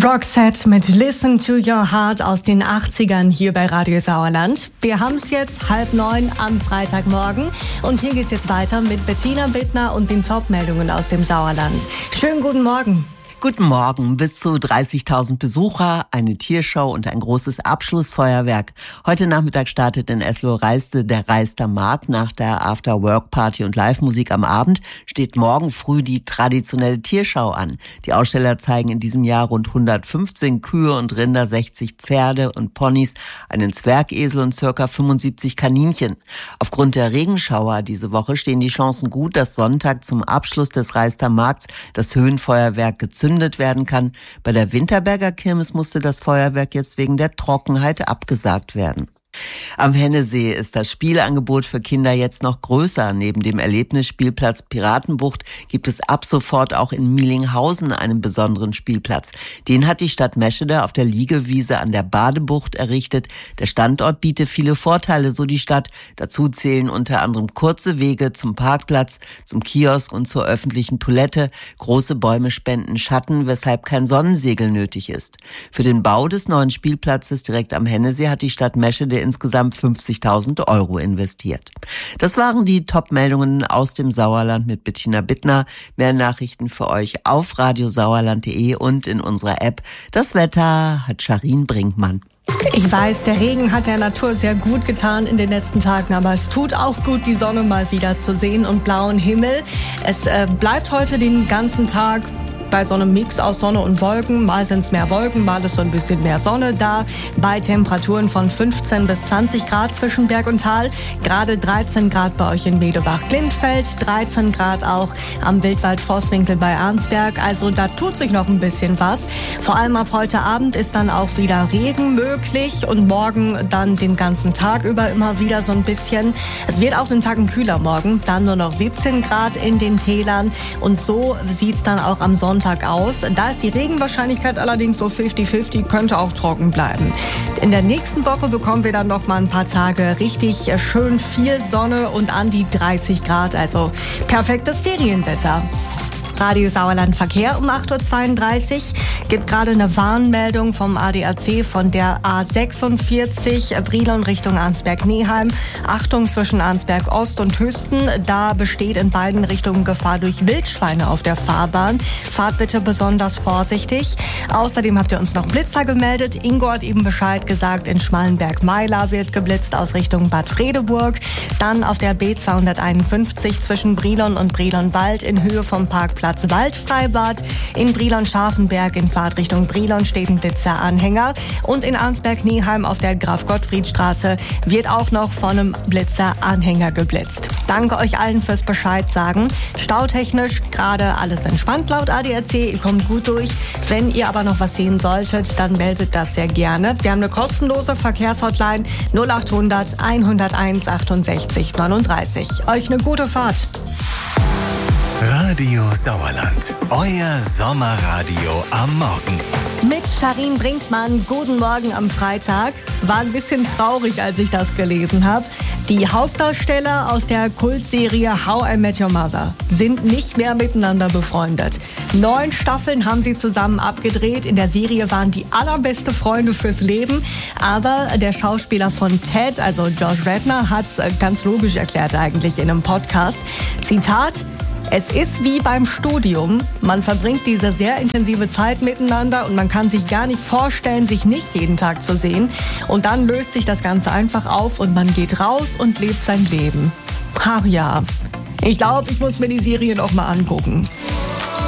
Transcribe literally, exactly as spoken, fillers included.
Roxette mit Listen to Your Heart aus den achtzigern hier bei Radio Sauerland. Wir haben es jetzt halb neun am Freitagmorgen und hier geht's jetzt weiter mit Bettina Bittner und den Top-Meldungen aus dem Sauerland. Schönen guten Morgen. Guten Morgen. Bis zu dreißigtausend Besucher, eine Tiershow und ein großes Abschlussfeuerwerk. Heute Nachmittag startet in Eslow-Reiste der Reister Markt. Nach der After-Work-Party und Live-Musik am Abend steht morgen früh die traditionelle Tierschau an. Die Aussteller zeigen in diesem Jahr rund hundertfünfzehn Kühe und Rinder, sechzig Pferde und Ponys, einen Zwergesel und ca. fünfundsiebzig Kaninchen. Aufgrund der Regenschauer diese Woche stehen die Chancen gut, dass Sonntag zum Abschluss des Reister Markts das Höhenfeuerwerk gezündet werden kann. Bei der Winterberger Kirmes musste das Feuerwerk jetzt wegen der Trockenheit abgesagt werden. Am Hennesee ist das Spielangebot für Kinder jetzt noch größer. Neben dem Erlebnisspielplatz Piratenbucht gibt es ab sofort auch in Mielinghausen einen besonderen Spielplatz. Den hat die Stadt Meschede auf der Liegewiese an der Badebucht errichtet. Der Standort bietet viele Vorteile, so die Stadt. Dazu zählen unter anderem kurze Wege zum Parkplatz, zum Kiosk und zur öffentlichen Toilette. Große Bäume spenden Schatten, weshalb kein Sonnensegel nötig ist. Für den Bau des neuen Spielplatzes direkt am Hennesee hat die Stadt Meschede insgesamt fünfzigtausend Euro investiert. Das waren die Top-Meldungen aus dem Sauerland mit Bettina Bittner. Mehr Nachrichten für euch auf radiosauerland punkt de und in unserer App. Das Wetter hat Charin Brinkmann. Ich weiß, der Regen hat der Natur sehr gut getan in den letzten Tagen, aber es tut auch gut, die Sonne mal wieder zu sehen und blauen Himmel. Es äh, bleibt heute den ganzen Tag bei so einem Mix aus Sonne und Wolken. Mal sind es mehr Wolken, mal ist so ein bisschen mehr Sonne da. Bei Temperaturen von fünfzehn bis zwanzig Grad zwischen Berg und Tal. Gerade dreizehn Grad bei euch in Medebach-Glindfeld, dreizehn Grad auch am Wildwald-Vosswinkel bei Arnsberg. Also da tut sich noch ein bisschen was. Vor allem ab heute Abend ist dann auch wieder Regen möglich und morgen dann den ganzen Tag über immer wieder so ein bisschen. Es wird auch den Tagen kühler morgen, dann nur noch siebzehn Grad in den Tälern und so sieht es dann auch am Sonntag aus. Da ist die Regenwahrscheinlichkeit allerdings so fünfzig fünfzig, könnte auch trocken bleiben. In der nächsten Woche bekommen wir dann noch mal ein paar Tage richtig schön viel Sonne und an die dreißig Grad, also perfektes Ferienwetter. Radio Sauerland Verkehr um acht Uhr zweiunddreißig. Gibt gerade eine Warnmeldung vom A D A C von der A sechsundvierzig Brilon Richtung Arnsberg-Neheim. Achtung zwischen Arnsberg Ost und Hüsten. Da besteht in beiden Richtungen Gefahr durch Wildschweine auf der Fahrbahn. Fahrt bitte besonders vorsichtig. Außerdem habt ihr uns noch Blitzer gemeldet. Ingo hat eben Bescheid gesagt, in Schmallenberg-Meiler wird geblitzt aus Richtung Bad Fredeburg. Dann auf der B zweihunderteinundfünfzig zwischen Brilon und Brilon-Wald in Höhe vom Parkplatz Waldfreibad. In Brilon-Scharfenberg in Fahrtrichtung Brilon steht ein Blitzer-Anhänger. Und in Arnsberg-Neheim auf der Graf-Gottfried-Straße wird auch noch von einem Blitzer-Anhänger geblitzt. Danke euch allen fürs Bescheid sagen. Stautechnisch gerade alles entspannt laut A D A C. Ihr kommt gut durch. Wenn ihr aber noch was sehen solltet, dann meldet das sehr gerne. Wir haben eine kostenlose Verkehrshotline null achthundert hunderteins achtundsechzig neununddreißig. Euch eine gute Fahrt. Radio Sauerland, euer Sommerradio am Morgen. Mit Charin Brinkmann, guten Morgen am Freitag. War ein bisschen traurig, als ich das gelesen habe. Die Hauptdarsteller aus der Kultserie How I Met Your Mother sind nicht mehr miteinander befreundet. Neun Staffeln haben sie zusammen abgedreht. In der Serie waren die allerbeste Freunde fürs Leben. Aber der Schauspieler von Ted, also Josh Radnor, hat es ganz logisch erklärt eigentlich in einem Podcast. Zitat: Es ist wie beim Studium. Man verbringt diese sehr intensive Zeit miteinander und man kann sich gar nicht vorstellen, sich nicht jeden Tag zu sehen. Und dann löst sich das Ganze einfach auf und man geht raus und lebt sein Leben. Ach ja, ich glaube, ich muss mir die Serie noch mal angucken.